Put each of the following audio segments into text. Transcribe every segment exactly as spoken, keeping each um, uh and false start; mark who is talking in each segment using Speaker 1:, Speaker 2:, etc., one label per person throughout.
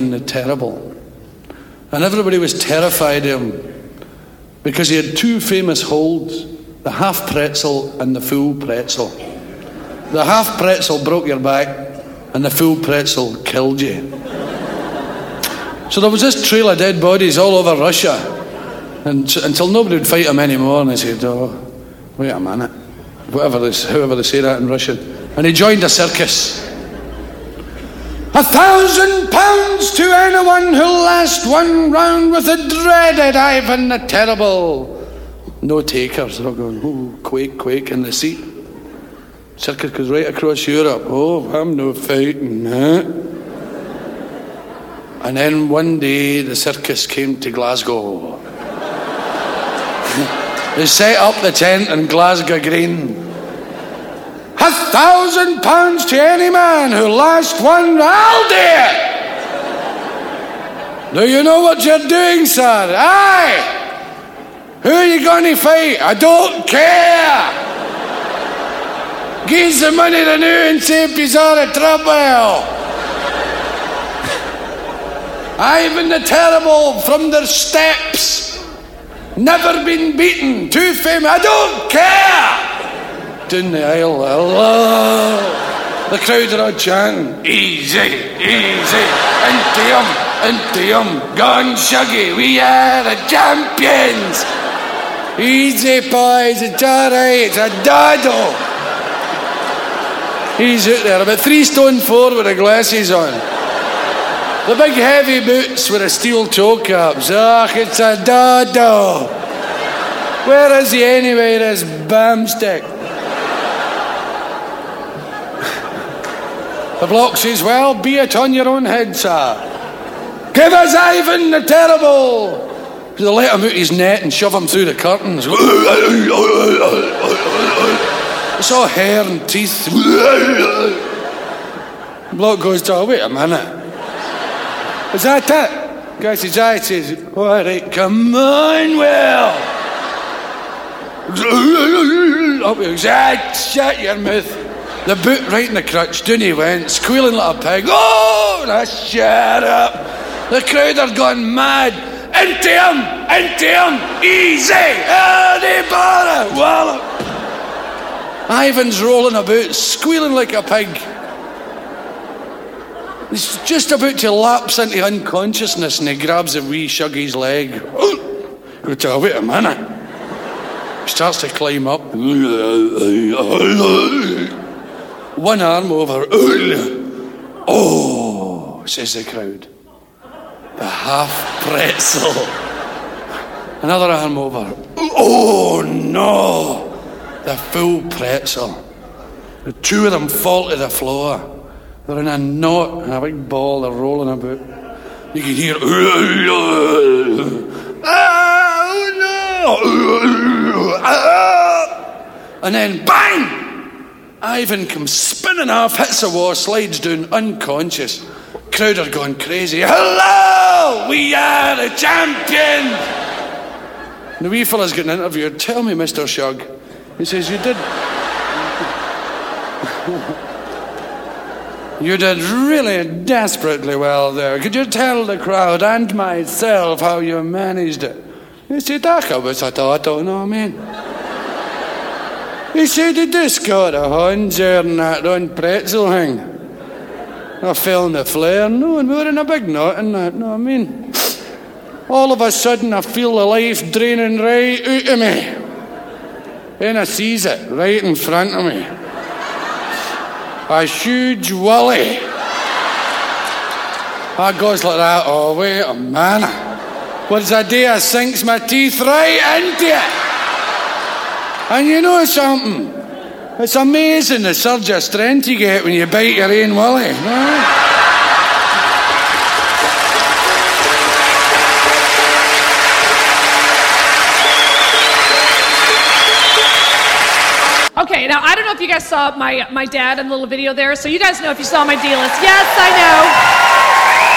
Speaker 1: the Terrible. And everybody was terrified of him because he had two famous holds, the half pretzel and the full pretzel. The half pretzel broke your back and the full pretzel killed you. So there was this trail of dead bodies all over Russia, and until nobody would fight him anymore, and they said, oh, wait a minute, whatever they, however they say that in Russian. And he joined a circus. A thousand pounds to anyone who'll last one round with the dreaded Ivan the Terrible. No takers. They're all going, oh, quake, quake in the seat. Circus goes right across Europe. Oh, I'm no fighting, huh? And then one day the circus came to Glasgow. They set up the tent in Glasgow Green. A thousand pounds to any man who last one, I'll do it. Do you know what you're doing, sir? Aye. Who are you going to fight? I don't care. Give the money to new and say he's out of trouble. Ivan the Terrible from their steps. Never been beaten. Too famous. I don't care. Down the aisle. Hello. The crowd are all chanting. Easy, easy. Into him, into him. Gone Shuggy. We are the champions. Easy, boys. It's all right. It's a doddle. He's out there, about three stone four with the glasses on. The big heavy boots with the steel toe caps. Ach, it's a dodo. Where is he anyway, this bamstick? The bloke says, well, be it on your own head, sir. Give us Ivan the Terrible. So they let him out his net and shove him through the curtains. It's all hair and teeth. The bloke goes to, oh, wait a minute. Is that it? Guy says, aye. Says, all right, come on, Will. Up he goes, ah, shut your mouth. The boot right in the crutch, down he went, squealing like a pig. Oh, now shut up. The crowd are gone mad. Into him, into him, easy. Any bother, wallop. Ivan's rolling about, squealing like a pig. He's just about to lapse into unconsciousness and he grabs a wee Shuggy's leg. Wait a minute. He starts to climb up. One arm over. Oh, says the crowd. The half pretzel. Another arm over. Oh, no. The full pretzel. The two of them fall to the floor. They're in a knot and a big ball, they're rolling about. You can hear, oh no! And then bang! Ivan comes spinning off, hits a wall, slides down, unconscious. Crowd are going crazy. Hello! We are the champions! And the wee fella's getting interviewed. Tell me, Mister Shug. He says, you did... You did really desperately well there. Could you tell the crowd and myself how you managed it? He said, that was a thought, don't know what I mean. He said, he just got a horns there and that on pretzel thing. I fell in the flare, no, and we were in a big knot and that, know what I mean? All of a sudden I feel the life draining right out of me. And I sees it right in front of me. A huge willy. I goes like that, oh wait a minute. What's a day I sinks my teeth right into it. And you know something? It's amazing the surge of strength you get when you bite your own willy. No?
Speaker 2: Okay, now I don't know if you guys saw my, my dad in the little video there, so you guys know if you saw my D-list. Yes, I know.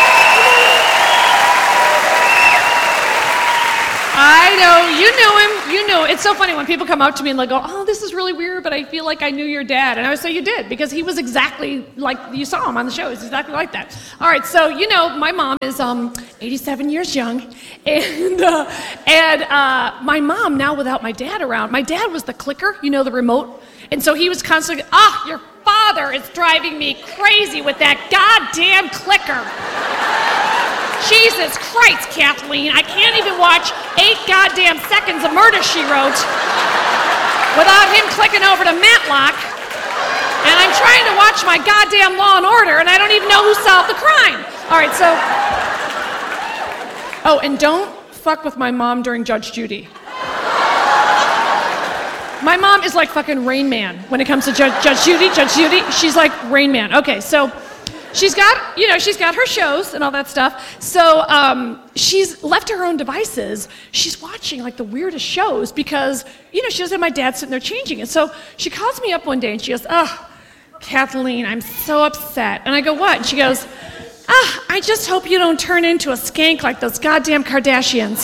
Speaker 2: I know, you knew him, you you knew. It's so funny when people come up to me and they go, oh, this is really weird, but I feel like I knew your dad. And I would say, you did, because he was exactly like, you saw him on the show. He's exactly like that. All right, so, you know, my mom is um, eighty-seven years young. And, uh, and uh, my mom, now without my dad around, my dad was the clicker, you know, the remote. And so he was constantly, ah, your father is driving me crazy with that goddamn clicker. Jesus Christ, Kathleen, I can't even watch eight goddamn seconds of Murder, She Wrote without him clicking over to Matlock. And I'm trying to watch my goddamn Law and Order, and I don't even know who solved the crime. All right, so... Oh, and don't fuck with my mom during Judge Judy. My mom is like fucking Rain Man when it comes to Judge, Judge Judy. Judge Judy, she's like Rain Man. Okay, so... She's got, you know, she's got her shows and all that stuff. So um, she's left to her own devices. She's watching like the weirdest shows because, you know, she doesn't have my dad sitting there changing it. So she calls me up one day and she goes, oh, Kathleen, I'm so upset. And I go, what? And she goes, ah, I just hope you don't turn into a skank like those goddamn Kardashians.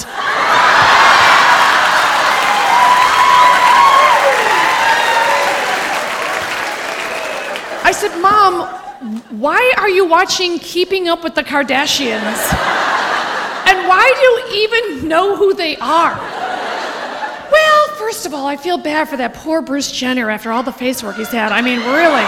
Speaker 2: I said, Mom, why are you watching Keeping Up with the Kardashians? And why do you even know who they are? Well, first of all, I feel bad for that poor Bruce Jenner after all the face work he's had. I mean, really.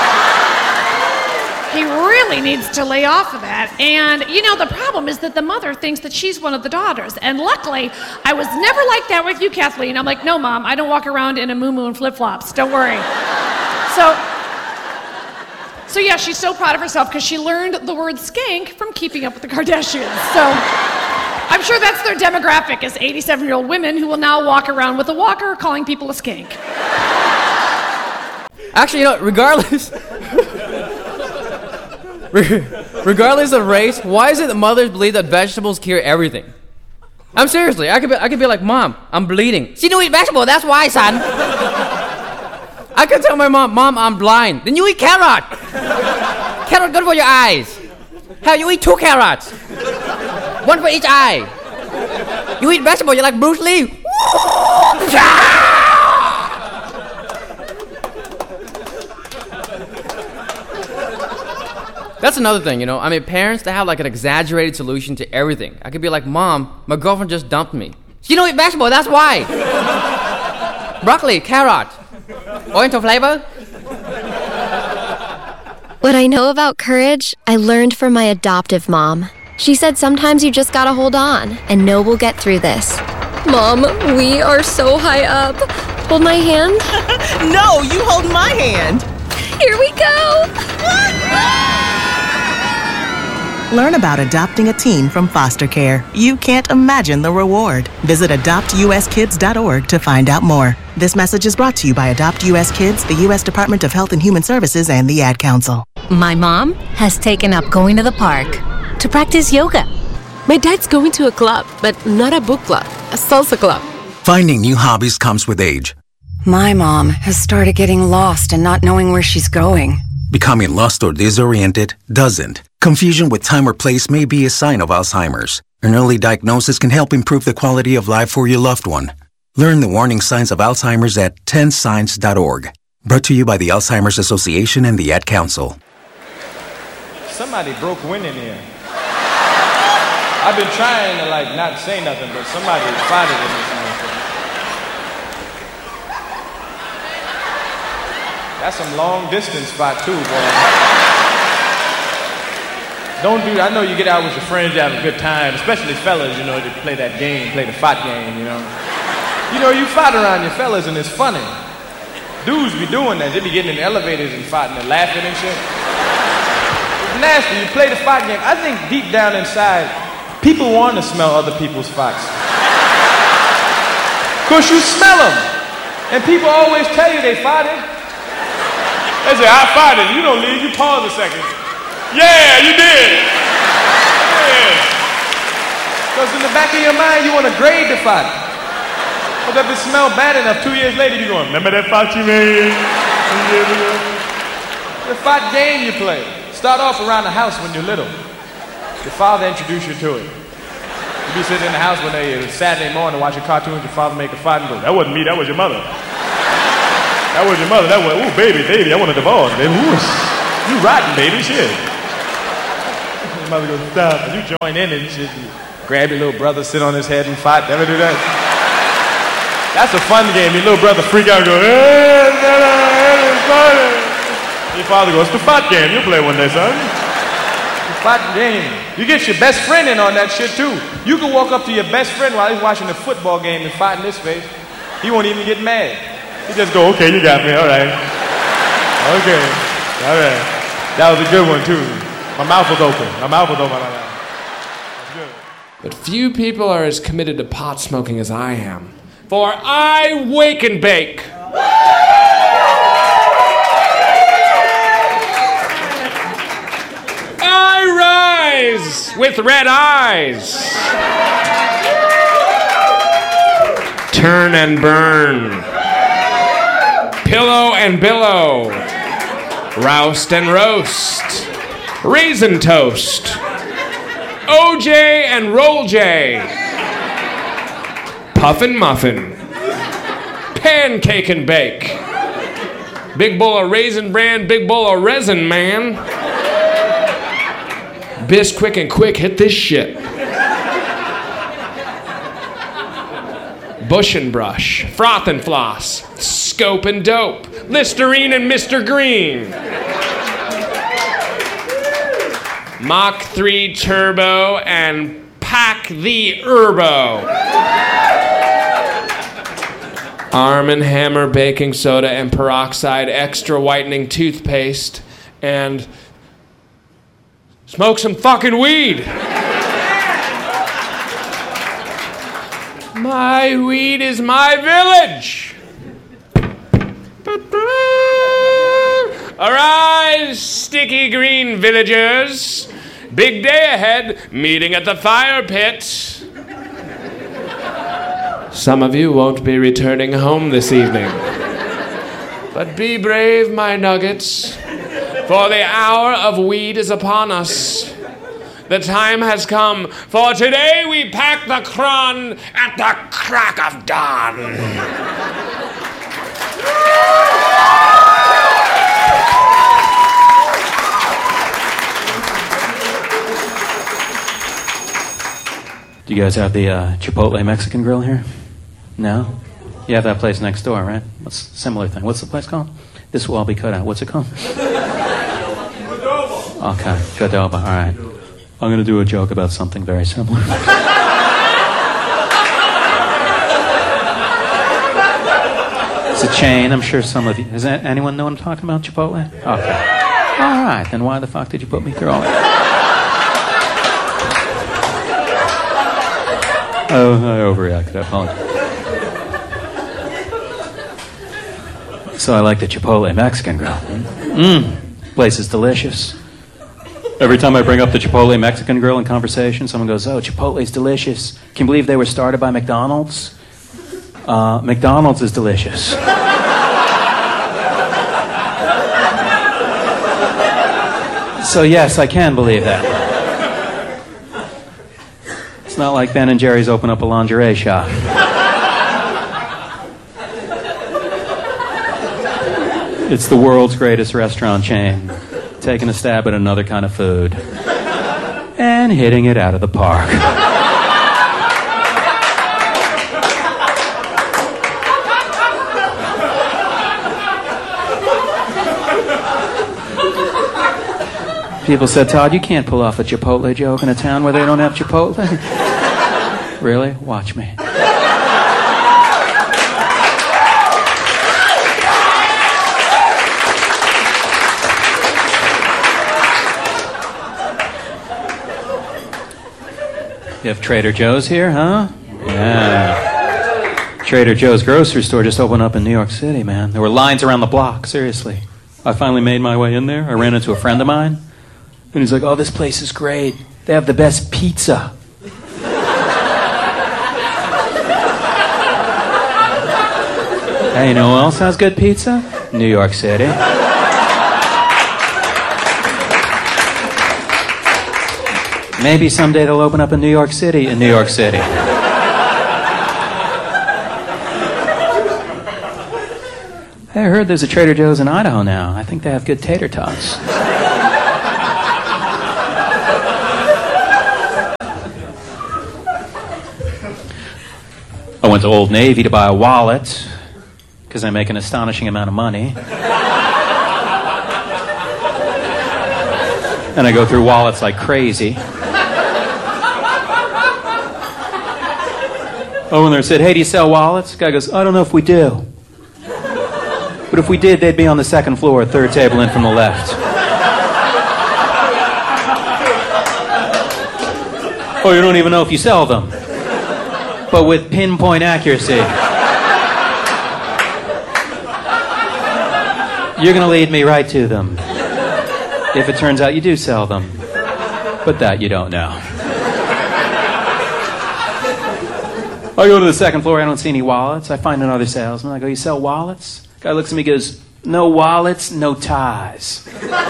Speaker 2: He really needs to lay off of that. And, you know, the problem is that the mother thinks that she's one of the daughters. And luckily, I was never like that with you, Kathleen. I'm like, no, Mom, I don't walk around in a muumuu and flip-flops. Don't worry. So... So yeah, she's so proud of herself because she learned the word skank from Keeping Up with the Kardashians. So I'm sure that's their demographic, is eighty-seven-year-old women who will now walk around with a walker calling people a skank.
Speaker 3: Actually, you know, regardless... regardless of race, why is it that mothers believe that vegetables cure everything? I'm seriously, I could be, I could be like, Mom, I'm bleeding. She don't eat vegetable, that's why, son. I could tell my mom, Mom, I'm blind. Then you eat carrot. Carrot good for your eyes. Hell, you eat two carrots. One for each eye. You eat vegetable, you're like Bruce Lee. That's another thing, you know. I mean, parents, they have like an exaggerated solution to everything. I could be like, Mom, my girlfriend just dumped me. She don't eat vegetable, that's why. Broccoli, carrot. Oriental flavor?
Speaker 4: What I know about courage, I learned from my adoptive mom. She said sometimes you just gotta hold on and know we'll get through this. Mom, we are so high up. Hold my hand.
Speaker 5: No, you hold my hand.
Speaker 4: Here we go.
Speaker 5: Learn about adopting a teen from foster care. You can't imagine the reward. Visit adopt u s kids dot org to find out more. This message is brought to you by Adopt U S Kids, the U S Department of Health and Human Services, and the Ad Council.
Speaker 6: My mom has taken up going to the park to practice yoga.
Speaker 7: My dad's going to a club, but not a book club, a salsa club.
Speaker 8: Finding new hobbies comes with age.
Speaker 9: My mom has started getting lost and not knowing where she's going.
Speaker 8: Becoming lost or disoriented doesn't. Confusion with time or place may be a sign of Alzheimer's. An early diagnosis can help improve the quality of life for your loved one. Learn the warning signs of Alzheimer's at ten signs dot org. Brought to you by the Alzheimer's Association and the Ad Council.
Speaker 10: Somebody broke wind in here. I've been trying to like not say nothing, but somebody farted in this thing. That's some long distance spot too, boy. Don't do, I know you get out with your friends, you have a good time, especially fellas, you know, to play that game, play the fight game, you know. You know, you fight around your fellas and it's funny. Dudes be doing that, they be getting in the elevators and fighting and laughing and shit. It's nasty, you play the fight game. I think deep down inside, people want to smell other people's fights. Cause you smell them. And people always tell you they fighting. They say, I fought it. You don't leave. You pause a second. Yeah, you did. Yeah. Because in the back of your mind, you want to grade the fight. But if it smells bad enough, two years later, you're going, remember that fight you made? The fight game you play. Start off around the house when you're little. Your father introduced you to it. You be sitting in the house one day, it's Saturday morning, watching cartoons, your father make a fight and go, that wasn't me, that was your mother. That was your mother, that was, ooh, baby, baby, I want a divorce, baby. Ooh, you rotten, baby, shit. Your mother goes, stop, and you join in and shit. You grab your little brother, sit on his head and fight, never do that. That's a fun game. Your little brother freak out and go, hey, it's funny. Your father goes, it's the fight game, you play one day, son. Fighting game. You get your best friend in on that shit too. You can walk up to your best friend while he's watching the football game and fight in his face. He won't even get mad. He just go, okay, you got me, all right. Okay, all right. That was a good one too. My mouth was open. My mouth was open. Good.
Speaker 11: But few people are as committed to pot smoking as I am. For I wake and bake. With red eyes. Turn and burn. Pillow and billow. Roust and roast. Raisin toast. O J and roll J. Puffin muffin. Pancake and bake. Big bowl of Raisin Bran, big bowl of resin, man. Bisquick and quick, hit this shit. Bush and brush, froth and floss, scope and dope, Listerine and Mister Green. Mach three turbo and pack the Herbo. Arm and Hammer baking soda and peroxide extra whitening toothpaste and smoke some fucking weed. My weed is my village. Arise, sticky green villagers. Big day ahead, meeting at the fire pit. Some of you won't be returning home this evening. But be brave, my nuggets. For the hour of weed is upon us. The time has come, for today we pack the cron at the crack of dawn.
Speaker 12: Do you guys have the uh, Chipotle Mexican grill here? No? You have that place next door, right? What's a similar thing? What's the place called? This will all be cut out. What's it called? Okay, Jadoba, all right. I'm going to do a joke about something very similar. It's a chain. I'm sure some of you... Does anyone know what I'm talking about, Chipotle? Okay. All right, then why the fuck did you put me through all that? Oh, I overreacted. I apologize. So I like the Chipotle Mexican grill. Mmm, place is delicious. Every time I bring up the Chipotle Mexican grill in conversation, someone goes, oh, Chipotle's delicious. Can you believe they were started by McDonald's? Uh, McDonald's is delicious. So yes, I can believe that. It's not like Ben and Jerry's open up a lingerie shop. It's the world's greatest restaurant chain, taking a stab at another kind of food and hitting it out of the park. People said, Todd, you can't pull off a Chipotle joke in a town where they don't have Chipotle. Really? Watch me. You have Trader Joe's here, huh? Yeah. Trader Joe's grocery store just opened up in New York City, man. There were lines around the block, seriously. I finally made my way in there. I ran into a friend of mine. And he's like, oh, this place is great. They have the best pizza. Hey, you know who else has good pizza? New York City. Maybe someday they'll open up in New York City in New York City. Hey, I heard there's a Trader Joe's in Idaho now. I think they have good tater tots. I went to Old Navy to buy a wallet because I make an astonishing amount of money. And I go through wallets like crazy. Owner said, hey, do you sell wallets? Guy goes, I don't know if we do. But if we did, they'd be on the second floor, third table in from the left. Oh, you don't even know if you sell them. But with pinpoint accuracy. You're going to lead me right to them. If it turns out you do sell them. But that you don't know. I go to the second floor, I don't see any wallets. I find another salesman. I go, you sell wallets? Guy looks at me and goes, no wallets, no ties.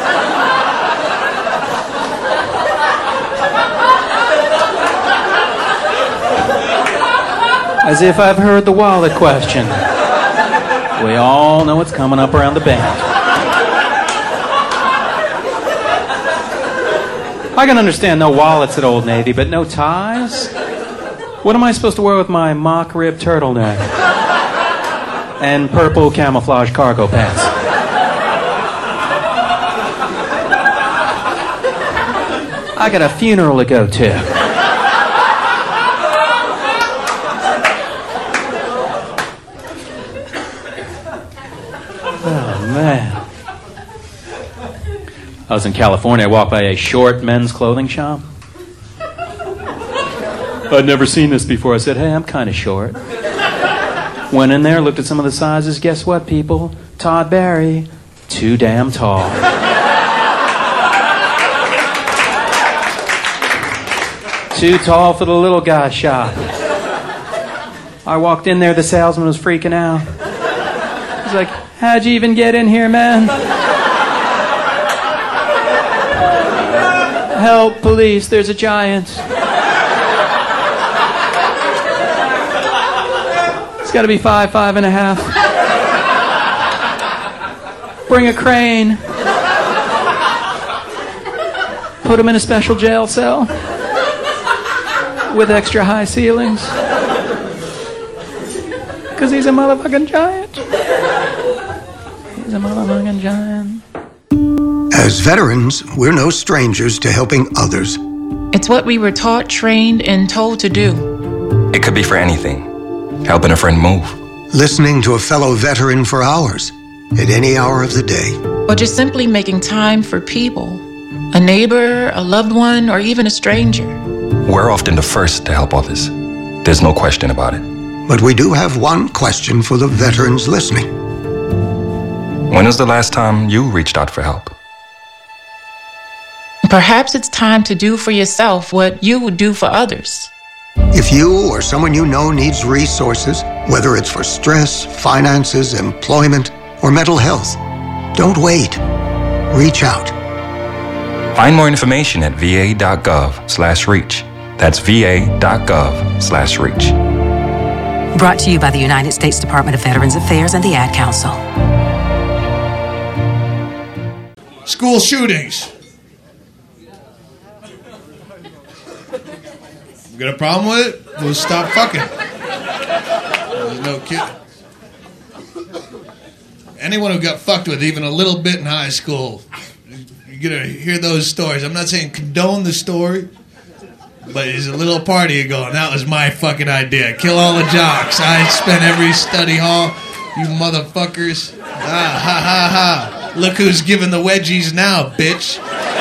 Speaker 12: As if I've heard the wallet question. We all know what's coming up around the bend. I can understand no wallets at Old Navy, but no ties? What am I supposed to wear with my mock rib turtleneck? And purple camouflage cargo pants? I got a funeral to go to. Oh, man. I was in California. I walked by a short men's clothing shop. I'd never seen this before. I said, hey, I'm kind of short. Went in there, looked at some of the sizes. Guess what, people? Todd Barry, too damn tall. Too tall for the little guy shop. I walked in there, the salesman was freaking out. He's like, how'd you even get in here, man? Help, police, there's a giant. It's got to be five, five and a half. Bring a crane. Put him in a special jail cell with extra high ceilings. Because he's a motherfucking giant. He's a motherfucking giant.
Speaker 13: As veterans, we're no strangers to helping others.
Speaker 14: It's what we were taught, trained, and told to do.
Speaker 15: It could be for anything. Helping a friend move.
Speaker 13: Listening to a fellow veteran for hours, at any hour of the day.
Speaker 14: Or just simply making time for people. A neighbor, a loved one, or even a stranger.
Speaker 15: We're often the first to help others. There's no question about it.
Speaker 13: But we do have one question for the veterans listening.
Speaker 15: When was the last time you reached out for help?
Speaker 14: Perhaps it's time to do for yourself what you would do for others.
Speaker 13: If you or someone you know needs resources, whether it's for stress, finances, employment, or mental health, don't wait. Reach out.
Speaker 15: Find more information at va.gov slash reach. That's va.gov slash reach.
Speaker 16: Brought to you by the United States Department of Veterans Affairs and the Ad Council.
Speaker 17: School shootings. You got a problem with it? We'll stop fucking. There's no kid. Anyone who got fucked with even a little bit in high school, you're gonna hear those stories. I'm not saying condone the story, but there's a little party you're going, that was my fucking idea. Kill all the jocks. I spent every study hall. You motherfuckers. Ah, ha, ha, ha. Look who's giving the wedgies now, bitch.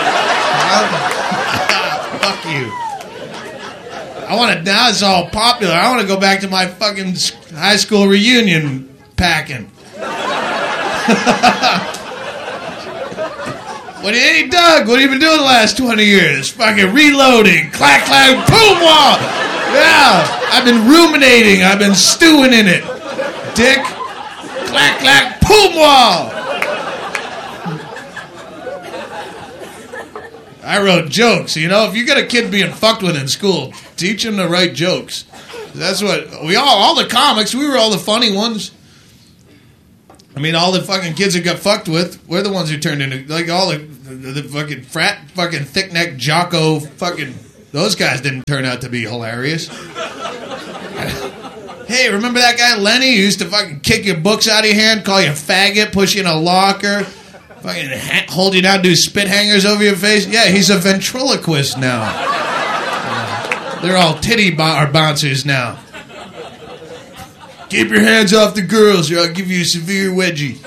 Speaker 17: Fuck you. I want to, now it's all popular. I want to go back to my fucking high school reunion packing. What do you, hey, Doug, what have you been doing the last twenty years? Fucking reloading. Clack, clack, boom, wall. Yeah, I've been ruminating. I've been stewing in it. Dick. Clack, clack, boom, wall. I wrote jokes. You know, if you get a kid being fucked with in school, teach him to write jokes. That's what we all, all the comics, we were all the funny ones. I mean, all the fucking kids that got fucked with, we're the ones who turned into, like, all the, the, the fucking frat, fucking thick-neck Jocko, fucking, those guys didn't turn out to be hilarious. Hey, remember that guy Lenny who used to fucking kick your books out of your hand, call you a faggot, push you in a locker, fucking ha- hold you down, do spit hangers over your face? Yeah, he's a ventriloquist now. Uh, they're all titty bar- bouncers now. Keep your hands off the girls or I'll give you a severe wedgie.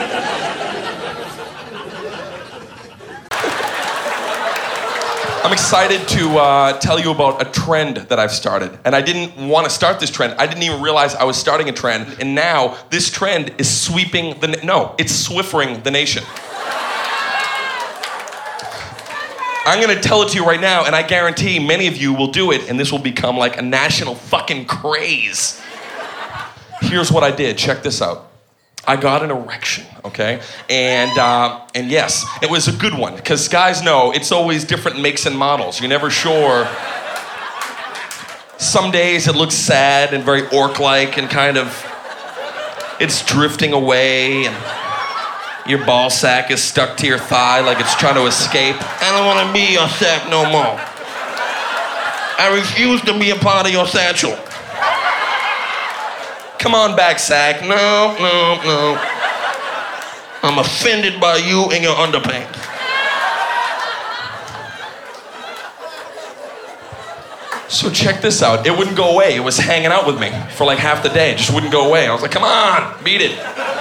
Speaker 18: I'm excited to uh, tell you about a trend that I've started. And I didn't want to start this trend. I didn't even realize I was starting a trend. And now this trend is sweeping the... Na- no, it's Swiffering the nation. I'm going to tell it to you right now, and I guarantee many of you will do it, and this will become like a national fucking craze. Here's what I did. Check this out. I got an erection, okay? And uh, and yes, it was a good one, because guys know it's always different makes and models. You're never sure. Some days it looks sad and very orc-like and kind of, it's drifting away and your ball sack is stuck to your thigh like it's trying to escape. I don't want to be your sack no more. I refuse to be a part of your satchel. Come on back, sack. No, no, no. I'm offended by you and your underpants. So check this out. It wouldn't go away. It was hanging out with me for like half the day. It just wouldn't go away. I was like, come on, beat it.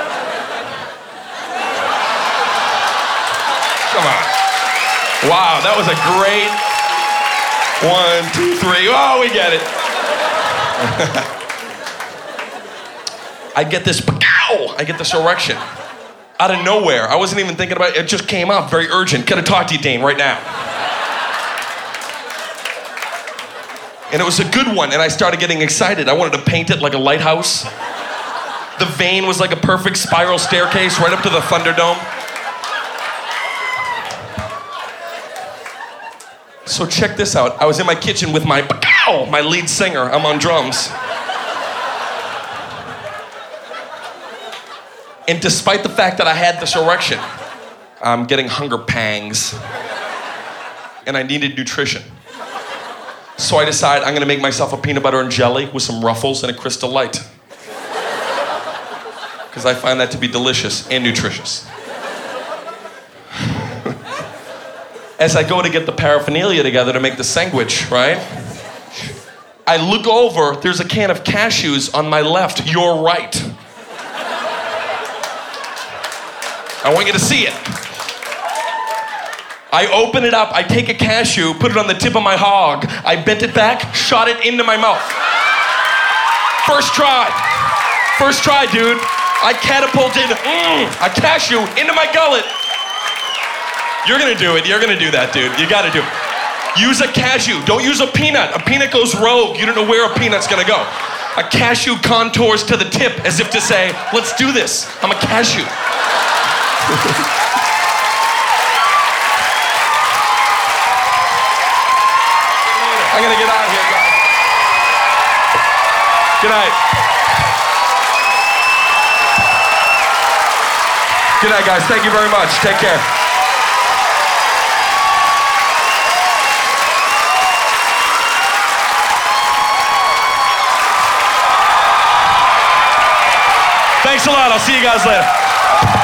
Speaker 18: Come on. Wow, that was a great one, two, three. Oh, we get it. I get this, pow! I get this erection. Out of nowhere. I wasn't even thinking about it. It just came out very urgent. Can I talk to you, Dane, right now? And it was a good one, and I started getting excited. I wanted to paint it like a lighthouse. The vein was like a perfect spiral staircase right up to the Thunderdome. So check this out. I was in my kitchen with my, pow! My lead singer. I'm on drums. And despite the fact that I had this erection, I'm getting hunger pangs. And I needed nutrition. So I decide I'm gonna make myself a peanut butter and jelly with some Ruffles and a Crystal Light. Because I find that to be delicious and nutritious. As I go to get the paraphernalia together to make the sandwich, right? I look over, there's a can of cashews on my left, your right. I want you to see it. I open it up, I take a cashew, put it on the tip of my hog, I bent it back, shot it into my mouth. First try. First try, dude. I catapulted mm, a cashew into my gullet. You're gonna do it, you're gonna do that, dude. You gotta do it. Use a cashew, don't use a peanut. A peanut goes rogue, you don't know where a peanut's gonna go. A cashew contours to the tip as if to say, let's do this, I'm a cashew. I'm gonna get out of here, guys. Good night. Good night, guys. Thank you very much. Take care. Thanks a lot. I'll see you guys later.